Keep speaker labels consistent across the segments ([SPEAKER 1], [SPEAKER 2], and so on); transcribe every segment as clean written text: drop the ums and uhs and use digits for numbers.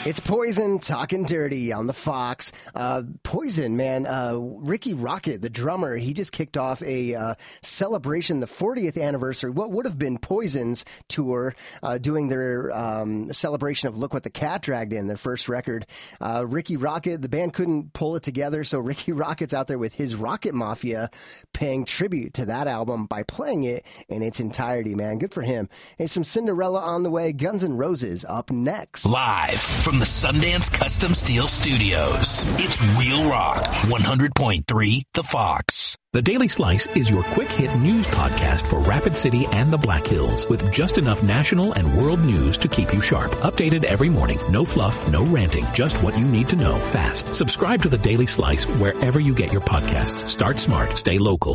[SPEAKER 1] It's Poison talking dirty on the Fox. Poison, man. Ricky Rocket, the drummer, he just kicked off a celebration, the 40th anniversary, what would have been Poison's tour, doing their celebration of Look What the Cat Dragged In, their first record. Ricky Rocket, the band couldn't pull it together, so Ricky Rocket's out there with his Rocket Mafia paying tribute to that album by playing it in its entirety, man. Good for him. Hey, some Cinderella on the way. Guns N' Roses up next.
[SPEAKER 2] Live from the Sundance Custom Steel Studios, it's Real Rock 100.3 The Fox.
[SPEAKER 3] The Daily Slice is your quick-hit news podcast for Rapid City and the Black Hills, with just enough national and world news to keep you sharp. Updated every morning. No fluff, no ranting, just what you need to know fast. Subscribe to The Daily Slice wherever you get your podcasts. Start smart. Stay local.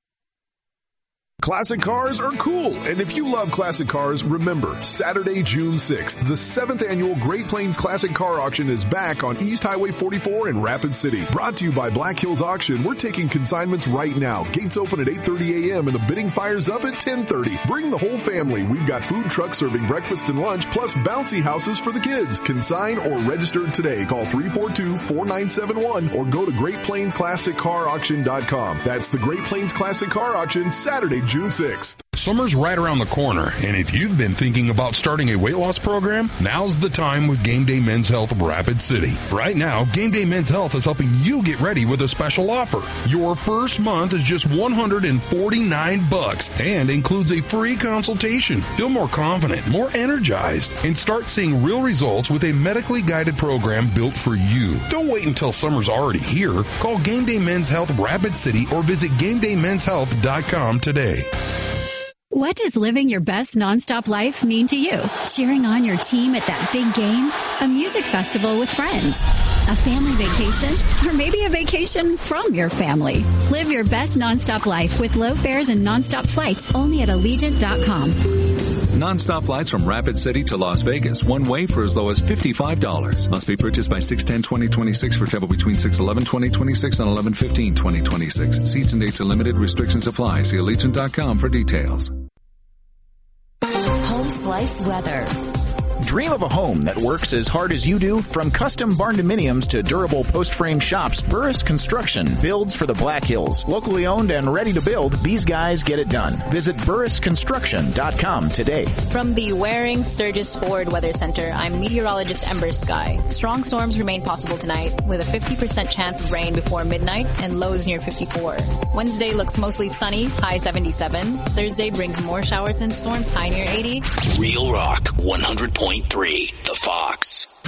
[SPEAKER 4] Classic cars are cool, and if you love classic cars, remember, Saturday, June 6th, the 7th annual Great Plains Classic Car Auction is back on East Highway 44 in Rapid City. Brought to you by Black Hills Auction, we're taking consignments right now. Gates open at 8:30 a.m. and the bidding fires up at 10:30. Bring the whole family. We've got food trucks serving breakfast and lunch, plus bouncy houses for the kids. Consign or register today. Call 342-4971 or go to GreatPlainsClassicCarAuction.com. That's the Great Plains Classic Car Auction, Saturday, June 6th.
[SPEAKER 5] Summer's right around the corner, and if you've been thinking about starting a weight loss program, now's the time with Game Day Men's Health of Rapid City. Right now, Game Day Men's Health is helping you get ready with a special offer. Your first month is just $149 and includes a free consultation. Feel more confident, more energized, and start seeing real results with a medically guided program built for you. Don't wait until summer's already here. Call Game Day Men's Health Rapid City or visit GameDayMen'sHealth.com today.
[SPEAKER 6] What does living your best nonstop life mean to you? Cheering on your team at that big game? A music festival with friends? A family vacation? Or maybe a vacation from your family? Live your best nonstop life with low fares and nonstop flights only at Allegiant.com.
[SPEAKER 7] Non-stop flights from Rapid City to Las Vegas, one way for as low as $55. Must be purchased by 6/10/2026 for travel between 6/11/2026 and 11/15/2026. Seats and dates are limited. Restrictions apply. See Allegiant.com for details.
[SPEAKER 8] Home Slice Weather.
[SPEAKER 9] Dream of a home that works as hard as you do? From custom barn dominiums to durable post-frame shops, Burris Construction builds for the Black Hills. Locally owned and ready to build, these guys get it done. Visit burrisconstruction.com today.
[SPEAKER 10] From the Waring Sturgis Ford Weather Center, I'm meteorologist Ember Sky. Strong storms remain possible tonight, with a 50% chance of rain before midnight and lows near 54. Wednesday looks mostly sunny, high 77. Thursday brings more showers and storms, high near 80.
[SPEAKER 2] Real Rock 100.3 The Fox.